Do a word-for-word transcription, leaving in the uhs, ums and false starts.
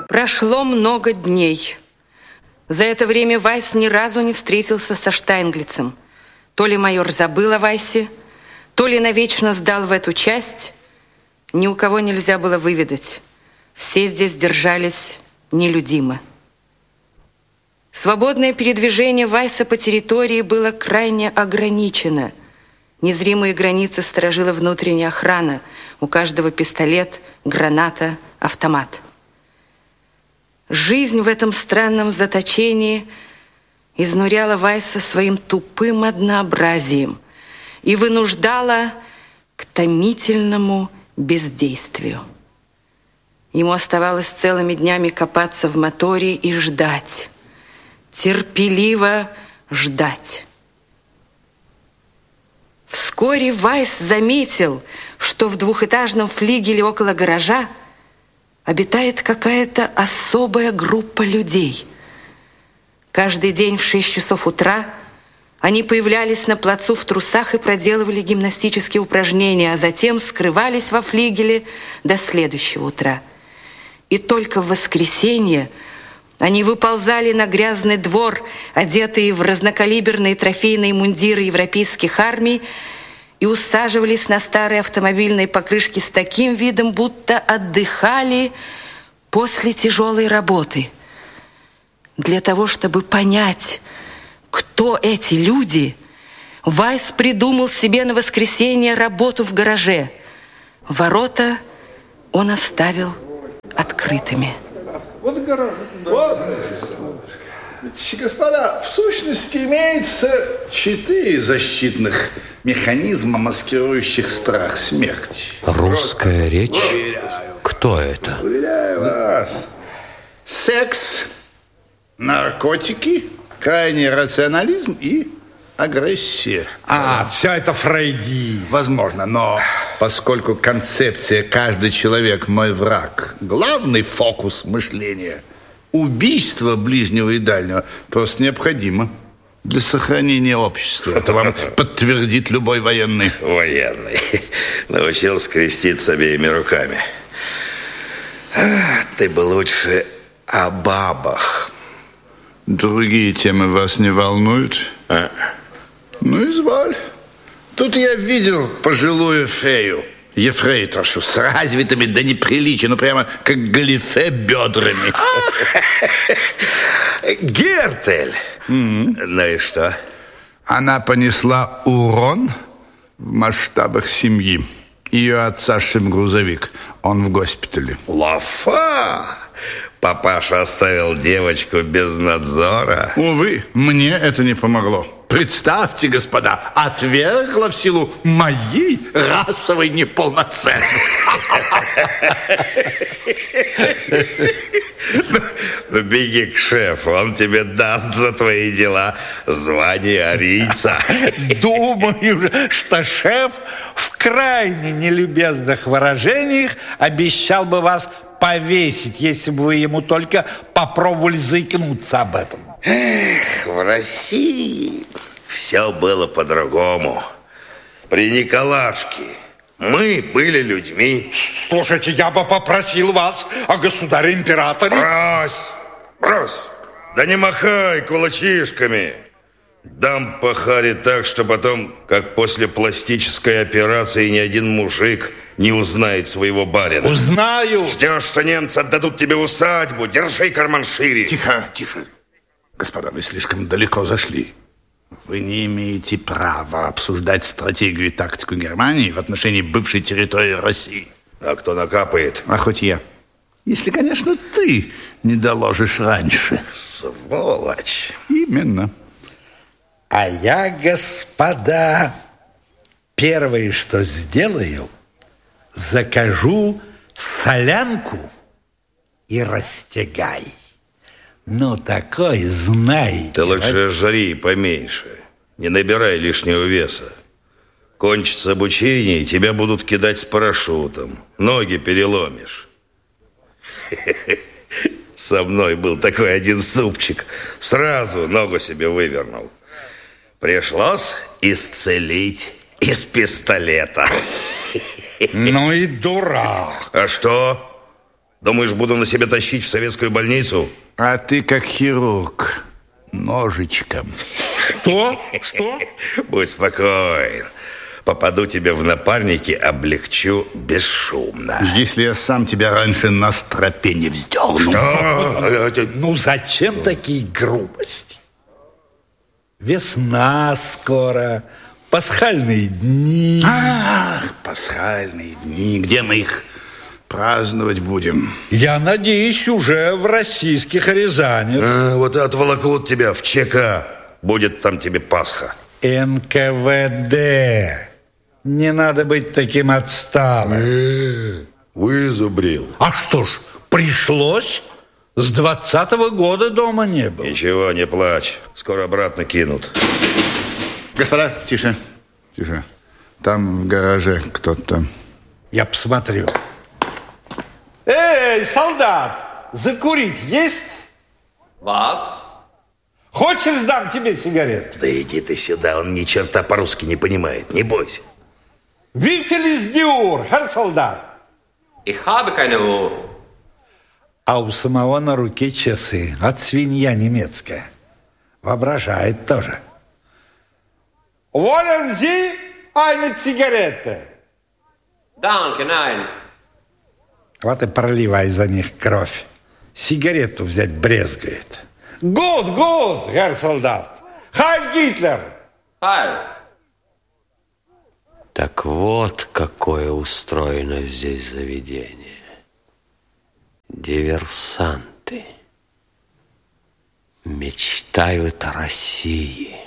Прошло много дней. За это время Вайс ни разу не встретился со Штайнглицем. То ли майор забыл о Вайсе, то ли навечно сдал в эту часть. Ни у кого нельзя было выведать. Все здесь держались нелюдимо. Свободное передвижение Вайса по территории было крайне ограничено. Незримые границы сторожила внутренняя охрана. У каждого пистолет, граната, автомат. Жизнь в этом странном заточении изнуряла Вайса своим тупым однообразием и вынуждала к томительному бездействию. Ему оставалось целыми днями копаться в моторе и ждать, терпеливо ждать. Вскоре Вайс заметил, что в двухэтажном флигеле около гаража обитает какая-то особая группа людей. Каждый день в шесть часов утра они появлялись на плацу в трусах и проделывали гимнастические упражнения, а затем скрывались во флигеле до следующего утра. И только в воскресенье они выползали на грязный двор, одетые в разнокалиберные трофейные мундиры европейских армий, и усаживались на старые автомобильные покрышки с таким видом, будто отдыхали после тяжелой работы. Для того, чтобы понять, кто эти люди, Вайс придумал себе на воскресенье работу в гараже. Ворота он оставил открытыми. Вот гараж. Вот. Господа, в сущности имеется четыре защитных механизма, маскирующих страх смерти. Русская речь? Уверяю. Кто это? Уверяю вас. Секс, наркотики, крайний рационализм и агрессия. А, все это фрейди. Возможно, но поскольку концепция «каждый человек мой враг» главный фокус мышления, убийство ближнего и дальнего просто необходимо для сохранения общества. Это вам подтвердит любой военный. Военный. Научился креститься обеими руками. Ты бы лучше о бабах. Другие темы вас не волнуют? А? Ну, изволь. Тут я видел пожилую фею, ефрейторшу, с развитыми до неприличия, ну прямо как галифе бедрами. Гертель. Ну и что? Она понесла урон в масштабах семьи. Ее отца шиб грузовик. Он в госпитале. Лафа! Папаша оставил девочку без надзора. Увы, мне это не помогло. Представьте, господа, отвергла в силу моей расовой неполноценности. Ну, беги к шефу, он тебе даст за твои дела звание арийца. Думаю, что шеф в крайне нелюбезных выражениях обещал бы вас повесить, если бы вы ему только попробовали заикнуться об этом. Эх, в России все было по-другому. При Николашке мы были людьми. Слушайте, я бы попросил вас о государе-императоре. Брось, брось, да не махай кулачишками. Дам по харе так, что потом, как после пластической операции, ни один мужик не узнает своего барина. Узнаю. Ждешь, что немцы отдадут тебе усадьбу? Держи карман шире. Тихо, тихо. Господа, вы слишком далеко зашли. Вы не имеете права обсуждать стратегию и тактику Германии в отношении бывшей территории России. А кто накапает? А хоть я. Если, конечно, ты не доложишь раньше. Сволочь. Именно. А я, господа, первое, что сделаю, закажу солянку и растягай. Ну, такой, знаете... Ты лучше жри поменьше. Не набирай лишнего веса. Кончится обучение, и тебя будут кидать с парашютом. Ноги переломишь. Со мной был такой один супчик. Сразу ногу себе вывернул. Пришлось исцелить из пистолета. Ну и дурак. А что? Думаешь, буду на себе тащить в советскую больницу? А ты как хирург, ножичком. Что? Что? Будь спокоен. Попаду тебе в напарники, облегчу бесшумно. Если я сам тебя раньше на стропе не вздерну. Что? Ну, зачем такие грубости? Весна скоро, пасхальные дни. Ах, пасхальные дни. Где мы их праздновать будем? Я надеюсь, уже в российских Рязанях. А, вот отволокут тебя в ЧК. Будет там тебе Пасха. эн ка вэ дэ. Не надо быть таким отсталым. Э, вызубрил. А что ж, пришлось. С двадцатого года дома не было. Ничего, не плачь. Скоро обратно кинут. Господа, тише, тише. Там в гараже кто-то. Я посмотрю. Эй, солдат, закурить есть? Вас? Хочешь, дам тебе сигарету? Да иди ты сюда, он ни черта по-русски не понимает, не бойся. Вифелис диур, хер солдат. Ich habe keine Uhr. А у самого на руке часы. От свинья немецкая. Воображает тоже. Wollen Sie eine Zigarette? Danke, nein. Вот и проливай за них кровь. Сигарету взять брезгует. Good, good, Herr Soldat. Heil Гитлер. Heil. Так вот, какое устроено здесь заведение. Диверсанты мечтают о России.